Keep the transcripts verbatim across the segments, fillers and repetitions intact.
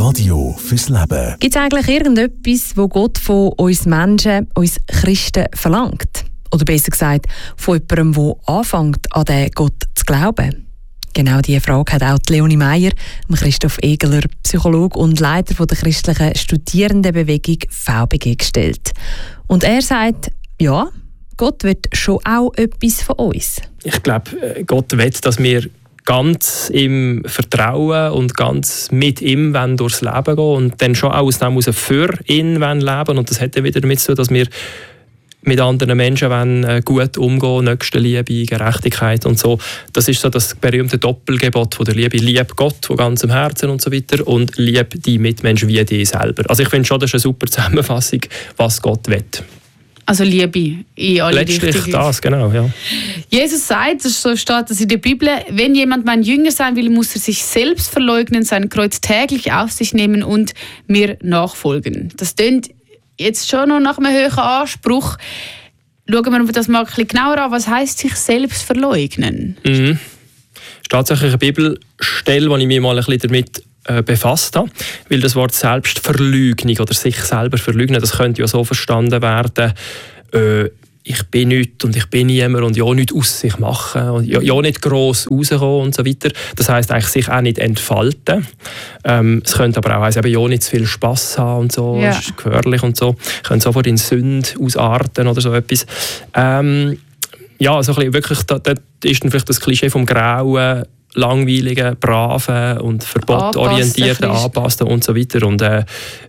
Radio fürs Leben. Gibt es eigentlich irgendetwas, wo Gott von uns Menschen, uns Christen verlangt? Oder besser gesagt, von jemandem, der anfängt, an den Gott zu glauben? Genau diese Frage hat auch Leonie Meier, Christoph Egeler, Psychologe und Leiter der christlichen Studierendenbewegung V B G, gestellt. Und er sagt, ja, Gott will schon auch etwas von uns. Ich glaube, Gott will, dass wir ganz im Vertrauen und ganz mit ihm durchs Leben gehen und dann schon auch aus dem heraus für ihn leben wollen. Und das hat ja wieder damit zu tun, dass wir mit anderen Menschen wollen, gut umgehen, Nächstenliebe, Gerechtigkeit und so. Das ist so das berühmte Doppelgebot von der Liebe. Lieb Gott von ganzem Herzen und so weiter und lieb die Mitmenschen wie dich selber. Also ich finde schon, das ist eine super Zusammenfassung, was Gott will. Also Liebe in alle Letztlich Richtungen. das, genau, ja. Jesus sagt, so steht das in der Bibel, wenn jemand mein Jünger sein will, muss er sich selbst verleugnen, sein Kreuz täglich auf sich nehmen und mir nachfolgen. Das klingt jetzt schon noch nach einem höheren Anspruch. Schauen wir uns das mal ein bisschen genauer an. Was heisst sich selbst verleugnen? Mhm. Das ist tatsächlich eine Bibelstelle, wo ich mich mal ein bisschen damit äh, befasst habe. Weil das Wort Selbstverleugnung oder sich selber verleugnen, das könnte ja so verstanden werden, äh, ich bin nichts und ich bin niemand und ja nichts aus sich machen und ja, ja nicht gross rauskommen und so weiter. Das heisst eigentlich sich auch nicht entfalten. Ähm, es könnte aber auch heißen, ja nicht zu viel Spass haben und so, ja. Das ist gefährlich und so. Könnte sofort in Sünde ausarten oder so etwas. Ähm, ja, so ein bisschen wirklich, da, da ist dann vielleicht das Klischee vom grauen, langweiligen, braven und verbotorientierten, angepassten und so weiter. Und äh,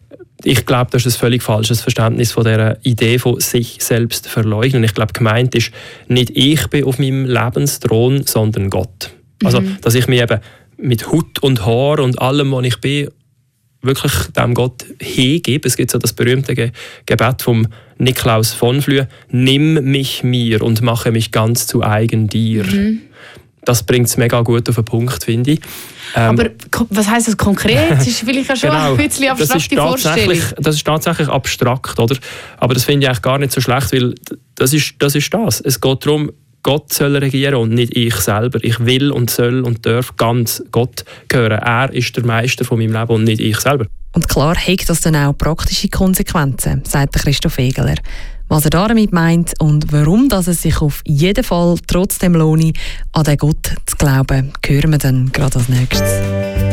ich glaube, das ist ein völlig falsches Verständnis von dieser Idee von sich selbst verleugnen. Ich glaube, gemeint ist, nicht ich bin auf meinem Lebensthron, sondern Gott. Mhm. Also, dass ich mich eben mit Haut und Haar und allem, was ich bin, wirklich dem Gott hingebe. Es gibt so das berühmte Ge- Gebet vom Niklaus von Flüe: Nimm mich mir und mache mich ganz zu eigen dir. Mhm. Das bringt es mega gut auf den Punkt, finde ich. Ähm, Aber was heisst das konkret? Das ist vielleicht auch schon genau, ein bisschen abstrakte das Vorstellung. Das ist tatsächlich abstrakt, oder? Aber das finde ich eigentlich gar nicht so schlecht, weil das ist das. Ist das. Es geht darum, Gott soll regieren und nicht ich selber. Ich will und soll und darf ganz Gott gehören. Er ist der Meister von meinem Leben und nicht ich selber. Und klar hat das dann auch praktische Konsequenzen, sagt Christoph Egeler. Was er damit meint und warum dass es sich auf jeden Fall trotzdem lohnt, an den Gott zu glauben, hören wir dann gerade als nächstes.